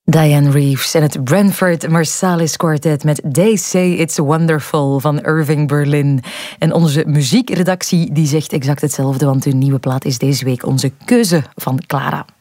Diane Reeves en het Branford Marsalis Quartet met They Say It's Wonderful van Irving Berlin. En onze muziekredactie die zegt exact hetzelfde, want hun nieuwe plaat is deze week onze keuze van Clara.